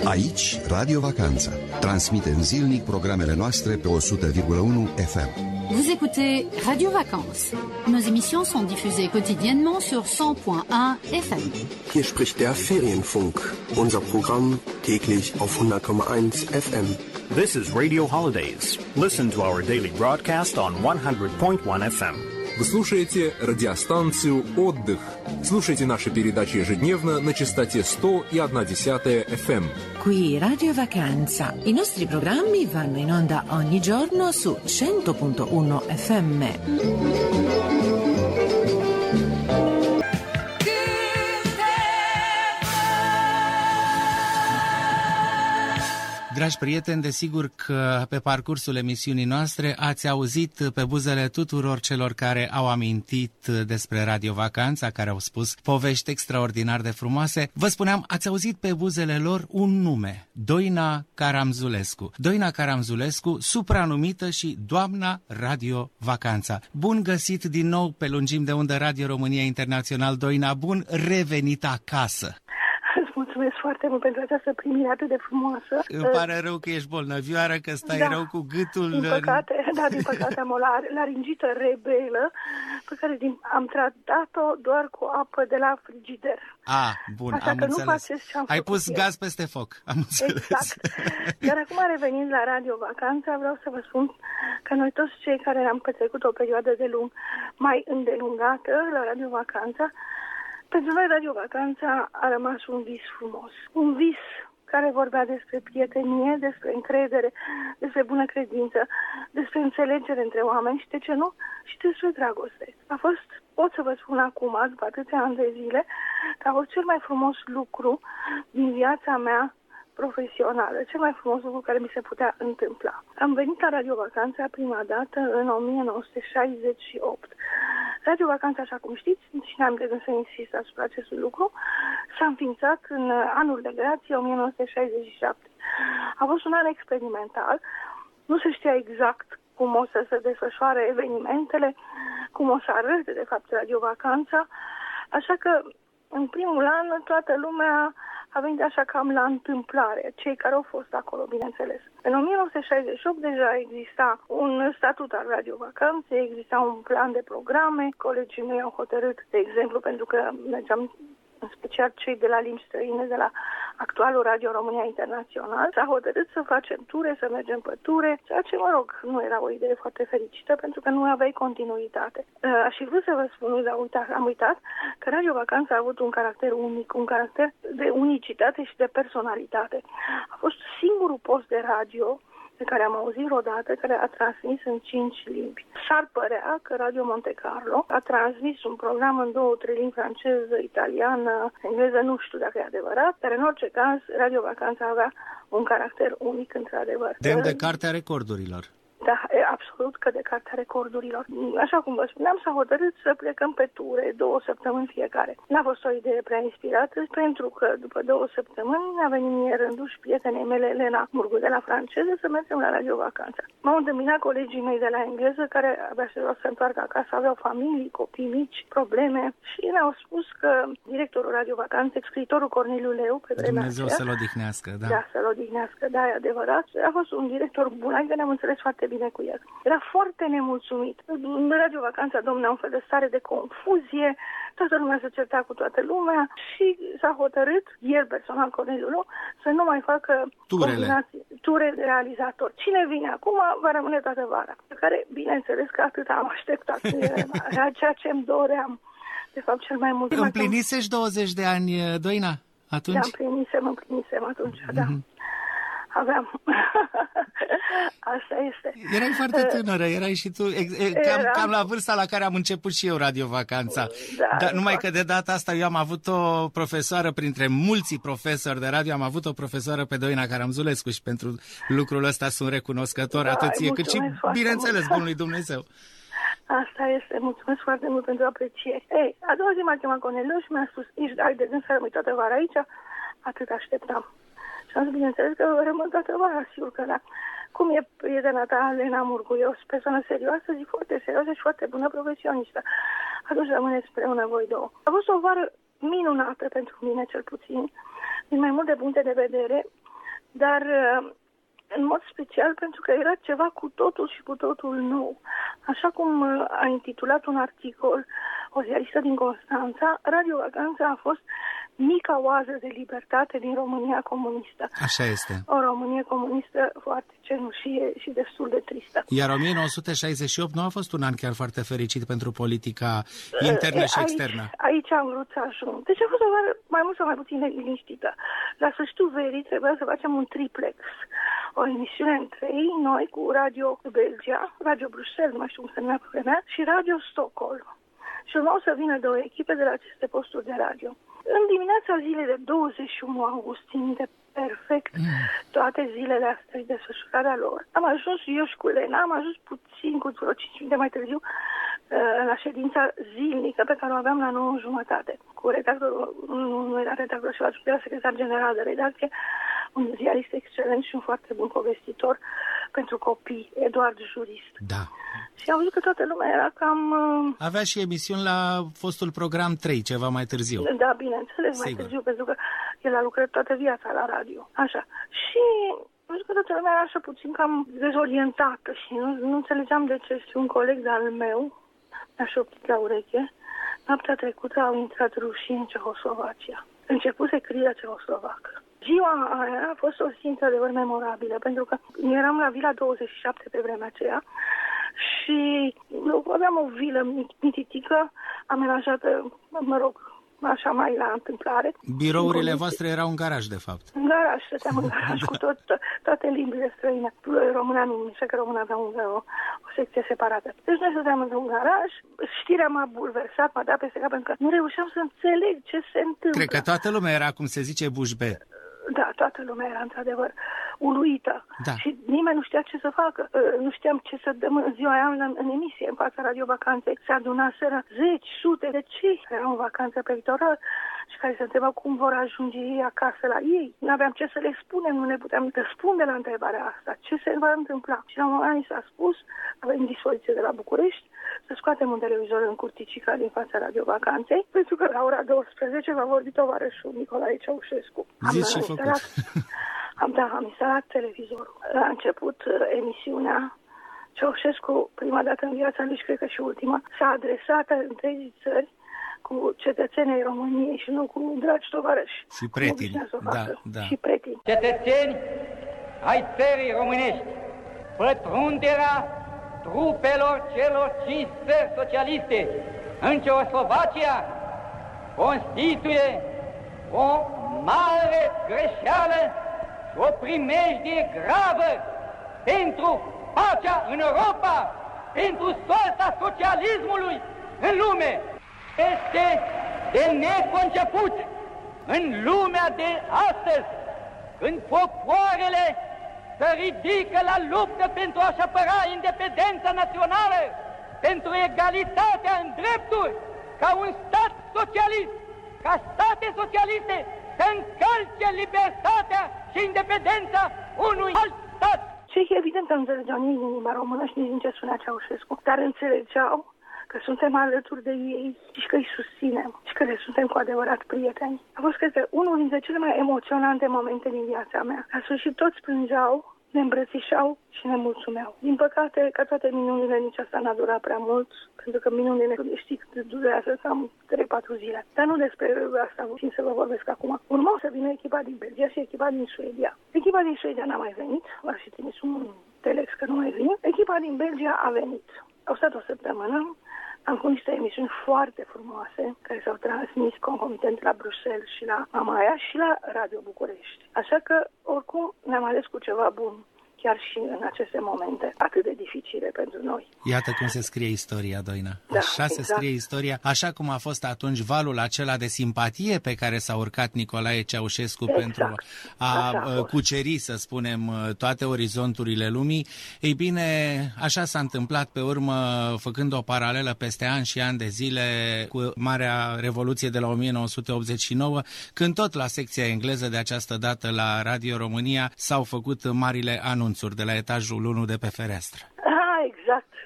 Aici, Radio Vacanța. Transmitem zilnic programele noastre pe 100,1 FM. Vous écoutez Radio Vacances. Nos émissions sont diffusées quotidiennement sur 100.1 FM. Hier spricht der Ferienfunk. Unser Programm täglich auf 100,1 FM. This is Radio Holidays. Listen to our daily broadcast on 100.1 FM. Вы слушаете радиостанцию «Отдых». Слушайте наши передачи ежедневно на частоте 100,1 FM. Qui Radio Vacanza. I nostri programmi vanno in onda ogni giorno su 100.1 FM. Dragi prieteni, desigur că pe parcursul emisiunii noastre ați auzit pe buzele tuturor celor care au amintit despre Radio Vacanța, care au spus povești extraordinar de frumoase. Vă spuneam, ați auzit pe buzele lor un nume, Doina Caramzulescu. Doina Caramzulescu, supranumită și Doamna Radio Vacanța. Bun găsit din nou pe lungim de undă Radio România Internațional, Doina, bun revenit acasă! Mulțumesc foarte mult pentru această primire atât de frumoasă. Îmi pare rău că ești bolnăvioară, că stai rău cu gâtul. Din păcate am o laringită rebelă pe care am tratat-o doar cu apă de la frigider. Bun, așa am că înțeles. Nu faceți ce am Ai pus făcut gaz peste foc, am înțeles. Exact. Dar acum, revenind la Radio Vacanța, vreau să vă spun că noi toți cei care am petrecut o perioadă mai îndelungată la Radio Vacanța, pentru noi Radio Vacanța a rămas un vis frumos. Un vis care vorbea despre prietenie, despre încredere, despre bună credință, despre înțelegere între oameni și, de ce nu, și despre dragoste. A fost, pot să vă spun acum, după atâția ani de zile, că a fost cel mai frumos lucru din viața mea profesională, cel mai frumos lucru care mi se putea întâmpla. Am venit la Radio Vacanța prima dată în 1968. Radio Vacanța, așa cum știți, și n-am de gând să insist asupra acestui lucru, s-a înființat în anul de grație 1967. A fost un an experimental, nu se știa exact cum o să se desfășoare evenimentele, cum o să arăte, de fapt, Radio Vacanța, așa că în primul an toată lumea a venit așa cam la întâmplare, cei care au fost acolo, bineînțeles. În 1968 deja exista un statut al Radio Vacanței, exista un plan de programe, colegii mei au hotărât, de exemplu, pentru că mergeam în special cei de la limbi străine, de la actualul Radio România Internațional, s-a hotărât să facem ture, să mergem pe ture, ceea ce, mă rog, nu era o idee foarte fericită, pentru că nu aveai continuitate. Și vreau să vă spun, am uitat, că Radio Vacanța a avut un caracter unic, un caracter de unicitate și de personalitate. A fost singurul post de radio pe care am auzit vreodată, care a transmis în 5 limbi. S-ar părea că Radio Monte Carlo a transmis un program în 2-3 limbi, franceză, italiană, engleză, nu știu dacă e adevărat, dar în orice caz Radio Vacanța avea un caracter unic, într-adevăr. Demn de Cartea Recordurilor. Da, absolut, că de Cartea Recordurilor. Așa cum vă spuneam, s-a hotărât să plecăm pe ture 2 săptămâni fiecare. N-a fost o idee prea inspirată, pentru că după 2 săptămâni a venit mie rândul și prietenei mele, Elena Murgu, de la franceză, să mergem la Radio Vacanța. M-au întâmpinat colegii mei de la engleză, care abia se se întoarcă acasă, aveau familii, copii mici, probleme, și ne-au spus că directorul Radio Vacanțe, scriitorul Corneliu Leu, pe vremea Dumnezeu aceea, să-l odihnească, da. Da, să-l odihnească, da, e adevărat. A fost un director bun, adică ne-am înțeles foarte bine cu el. Era foarte nemulțumit. În Radio Vacanța domnea un fel de stare de confuzie, toată lumea se certa cu toată lumea și s-a hotărât, el personal, Corneliu Leu, să nu mai facă ture de realizator. Cine vine acum va rămâne toată vara. Pe care, bineînțeles că atât am așteptat. Era ceea ce îmi doream. De fapt, cel mai mult. Împlinisești 20 de ani, Doina, atunci? Da, împlinisem atunci, da. Aveam. Asta este. Erai foarte tânără, erai și tu cam la vârsta la care am început și eu Radio Vacanța. Dar numai că de data asta eu am avut o profesoară, printre mulți profesori de radio, am avut o profesoară pe Doina Caramzulescu și pentru lucrul ăsta sunt recunoscător atât ție cât și, bineînțeles, bunului Dumnezeu. Asta este, mulțumesc foarte mult pentru apreciere. A doua zi m-a chemat Corneliu și mi-a spus, ești ai de gând să rămâi toată vara aici? Atât așteptam. Și am zis, bineînțeles că rămân toată vara, sigur că da. Cum e prietena ta, Elena Murgu? E o persoană serioasă, zic, foarte serioasă și foarte bună profesionistă. Atunci rămâneți împreună voi două. A fost o vară minunată pentru mine, cel puțin, din mai multe puncte de vedere. dar în mod special pentru că era ceva cu totul și cu totul nou. Așa cum a intitulat un articol o ziaristă din Constanța, Radio Vacanța a fost mica oază de libertate din România comunistă. Așa este. O Românie comunistă foarte cenușie și destul de tristă. Iar 1968 nu a fost un an chiar foarte fericit pentru politica internă și externă. Aici am vrut să ajung. Deci a fost o vară mai mult sau mai puțin neliniștită. La sfârșitul verii trebuia să facem un triplex. O emisiune în 3, noi cu Radio Belgia, Radio Bruxelles, nu mai știu cum se numea pe vremea, și Radio Stockholm. Și urmau să vină 2 echipe de la aceste posturi de radio. În dimineața zilei de 21 august, țin minte perfect toate zilele astea și desfășurarea lor. Am ajuns eu și cu Lena, am ajuns puțin, cu vreo 5 minute mai târziu, la ședința zilnică pe care o aveam la 9:30. Cu redactorul, nu era redactor și era secretar general de redacție, un ziarist excelent și un foarte bun povestitor pentru copii, Eduard Jurist. Da. Și am văzut că toată lumea era cam... Avea și emisiuni la fostul program 3, ceva mai târziu. Da, bineînțeles, mai târziu, pentru că el a lucrat toată viața la radio. Așa. Și am văzut că toată lumea era așa puțin cam dezorientată și nu înțelegeam de ce. Și un coleg de-al meu mi-a șoptit la ureche. Noaptea trecută au intrat rușii în Cehoslovacia. Începuse criza cehoslovacă. Ziua aia a fost o zi într-adevăr memorabilă, pentru că eram la Vila 27 pe vremea aceea și aveam o vilă mititică, amenajată, mă rog, așa mai la întâmplare. Birourile voastre erau în garaj, de fapt. În garaj, stăteam în garaj cu toate limbile străine. Româna nu, mi se că româna avea o secție separată. Deci noi stăteam într-un garaj, știrea m-a bulversat, m-a dat peste cap, pentru că nu reușeam să înțeleg ce se întâmplă. Cred că toată lumea era, cum se zice, bușbe. Da, toată lumea era într-adevăr uluită. Da. Și nimeni nu știa ce să facă. Nu știam ce să dăm în ziua aia în emisie, în fața Radio Vacanței. Se adunaseră zeci, sute de cei care erau în vacanță pe litoral și care se întrebau cum vor ajunge ei acasă la ei. Nu aveam ce să le spunem, nu ne puteam răspunde la întrebarea asta. Ce se va întâmpla? Și la un moment dat s-a spus, avem dispoziție de la București, să scoatem un televizor în curticica din fața Radio Vacanței, pentru că la ora 12 va vorbi tovarășul Nicolae Ceaușescu. Am instalat televizorul. A început emisiunea. Ceaușescu, prima dată în viața lui și cred că și ultima, s-a adresat întregii țări cu cetățenii României și nu cu dragi tovarăși. Și pretini. Da. Și pretini. Cetățeni ai țării românești, pătrunderea trupelor celor 5 țări socialiste în Ceoslovacia constituie o mare greșeală și o primejdie gravă pentru pacea în Europa, pentru soarta socialismului în lume. Este de neconceput în lumea de astăzi, când popoarele se ridică la luptă pentru a-și apăra independența națională, pentru egalitatea în drepturi, ca un stat socialist, ca state socialiste, să încălce libertatea și independența unui alt stat. Cei evident că nu înțelegeau nici din limba română și nici din ce spunea Ceaușescu, dar înțelegeau că suntem alături de ei și că îi susținem și că le suntem cu adevărat prieteni. A fost, cred că, unul dintre cele mai emoționante momente din viața mea. La sfârșit toți plângeau, ne îmbrățișau și ne mulțumeau. Din păcate, ca toate minunile, nici asta n-a durat prea mult, pentru că minunile, știi, durează cam 3-4 zile. Dar nu despre asta țin să vă vorbesc acum. Urmau să vină echipa din Belgia și echipa din Suedia. Echipa din Suedia n-a mai venit, v-aș fi trimis un telex că nu mai vine. Echipa din Belgia a venit. Au stat o săptămână. Am făcut niște emisiuni foarte frumoase care s-au transmis concomitent la Bruxelles și la Mamaia și la Radio București. Așa că, oricum, ne-am ales cu ceva bun, chiar și în aceste momente atât de dificile pentru noi. Iată cum se scrie istoria, Doina. Da, așa exact. Se scrie istoria, așa cum a fost atunci valul acela de simpatie pe care s-a urcat Nicolae Ceaușescu pentru a cuceri, să spunem, toate orizonturile lumii. Ei bine, așa s-a întâmplat pe urmă, făcând o paralelă peste ani și ani de zile cu Marea Revoluție de la 1989, când tot la secția engleză de această dată la Radio România s-au făcut marile anunțuri de la etajul 1 de pe fereastră. Exact.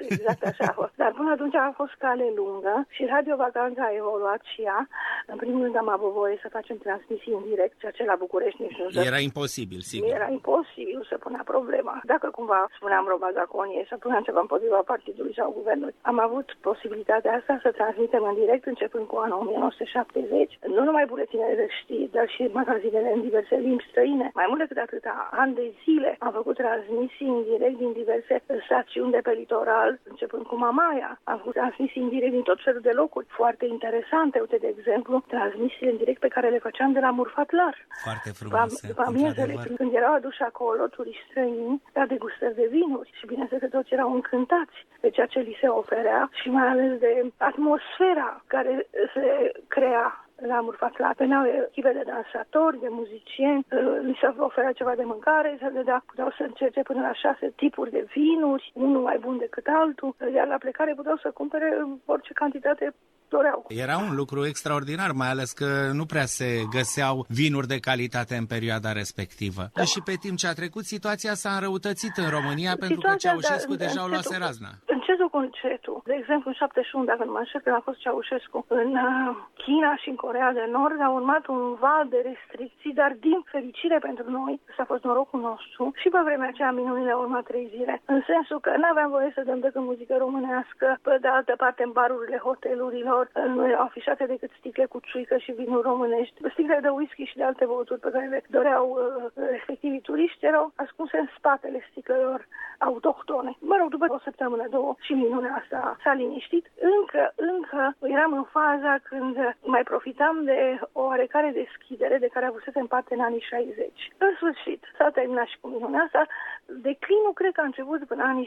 exact așa a fost. Dar până atunci a fost cale lungă și Radio Vacanța a evoluat și ea. În primul rând am avut voie să facem transmisii în direct, ceea ce la București nici nu se... Era imposibil, sigur. Era imposibil, se punea problema. Dacă cumva spuneam roba zaconie să puneam ceva împotriva partidului sau guvernului. Am avut posibilitatea asta să transmitem în direct începând cu anul 1970. Nu numai buletinele de știri, dar și magazinele în diverse limbi străine. Mai mult decât atâta, ani de zile am făcut transmisii în direct din diverse stațiuni de pe litoral, începând cu Mamaia. Am făcut transmisii în direct din tot felul de locuri foarte interesante. Uite, de exemplu, transmisiile în direct pe care le făceam de la Murfatlar. Foarte frumoase. După amiezele, când erau aduși acolo turiști străini la degustări de vinuri și bineînțeles că toți erau încântați de ceea ce li se oferea și mai ales de atmosfera care se crea la Murfatlar. Veneau echipe de dansatori, de muzicieni, li se oferea ceva de mâncare, puteau să încerce până la 6 tipuri de vinuri, unul mai bun decât altul, iar la plecare puteau să cumpere orice cantitate doreau. Era un lucru extraordinar, mai ales că nu prea se găseau vinuri de calitate în perioada respectivă. Da. Și pe timp ce a trecut, situația s-a înrăutățit în România pentru că Ceaușescu deja o luase razna. Încetul cu încetul. De exemplu, în 71, dacă nu mă înșel, când a fost Ceaușescu în China și în Coreea de Nord, a urmat un val de restricții, dar din fericire pentru noi, ăsta a fost norocul nostru, și pe vremea aceea minunile au urmat 3 zile. În sensul că n-aveam voie să dăm decât muzică românească, pe de altă parte în barurile hotelurilor nu erau afișate decât sticle cu țuică și vinuri românești. Sticle de whisky și de alte băuturi pe care le doreau respectivii turiști erau ascunse în spatele sticlelor autohtone. Mă rog, după o săptămână, 2 și minunea asta s-a liniștit. Încă eram în faza când mai profitam de o oarecare deschidere de care avusesem parte în anii 60. În sfârșit, s-a terminat și cu minunea asta. Declinul cred că a început până anii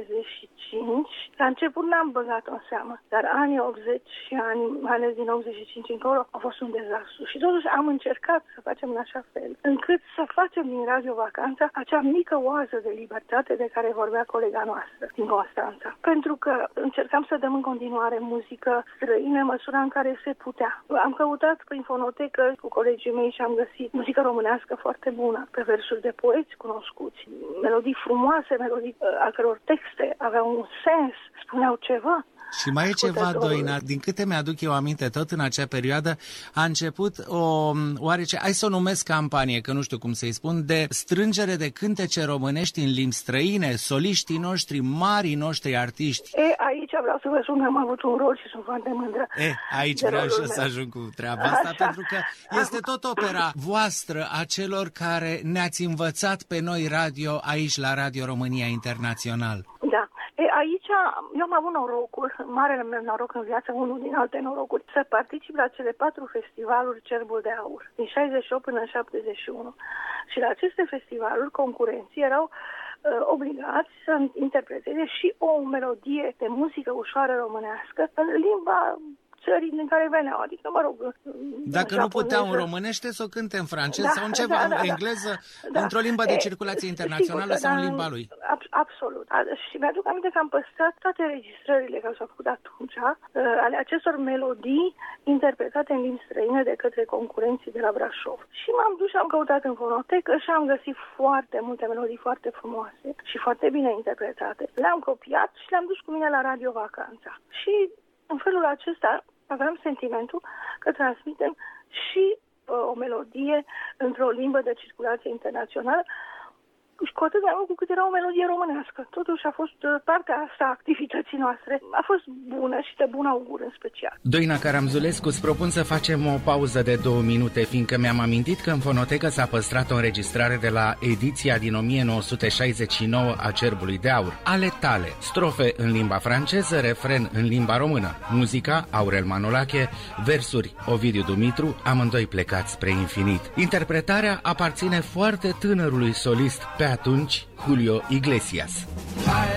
75. La început n-am băgat-o în seamă, dar anii 80 și mai ales din 85 încolo a fost un dezastru. Și totuși am încercat să facem în așa fel încât să facem din Radio Vacanța acea mică oază de libertate de care vorbea colega noastră din Constanța. Pentru că încercam să dăm în continuare muzică străină în măsura în care se putea. Am căutat prin fonotecă cu colegii mei și am găsit muzică românească foarte bună, pe versuri de poeți cunoscuți, melodii frumoase, melodii a căror texte aveau un sens, spuneau ceva. Și mai e ceva, Doina, din câte mi-aduc eu aminte, tot în acea perioadă a început o oarece, hai să o numesc campanie, că nu știu cum să-i spun, de strângere de cântece românești în limbi străine, soliștii noștri, marii noștri artiști. Aici vreau să vă spun că am avut un rol și sunt foarte mândră. Aici vreau și să ajung cu treaba asta, pentru că este tot opera voastră a celor care ne-ați învățat pe noi radio aici la Radio România Internațional. Da. Aici eu am avut norocul, marele meu noroc în viață, unul din alte norocuri, să particip la cele 4 festivaluri Cerbul de Aur, din 68 până în 71. Și la aceste festivaluri, concurenții erau obligați să interpreteze și o melodie de muzică ușoară românească în limba țării din care veneau, adică, mă rog... Dacă nu puteau în românește, să o cânte în franceză sau în ceva, în engleză, într-o limbă de circulație internațională sau în limba lui. Absolut. Și mi-aduc aminte că am păstrat toate registrările care s-au făcut atunci, ale acestor melodii interpretate în limbi străine de către concurenții de la Brașov. Și m-am dus și am căutat în fonotecă și am găsit foarte multe melodii foarte frumoase și foarte bine interpretate. Le-am copiat și le-am dus cu mine la Radio Vacanța. Și în felul acesta aveam sentimentul că transmitem și o melodie într-o limbă de circulație internațională, și cu atât mai mult cu cât era o melodie românească. Totuși a fost partea asta a activității noastre. A fost bună și de bun augur în special. Doina Caramzulescu, îți propun să facem o pauză de 2 minute, fiindcă mi-am amintit că în fonotecă s-a păstrat o înregistrare de la ediția din 1969 a Cerbului de Aur. Ale tale, strofe în limba franceză, refren în limba română. Muzica, Aurel Manolache, versuri, Ovidiu Dumitru, amândoi plecați spre infinit. Interpretarea aparține foarte tânărului solist pe atunci, Julio Iglesias.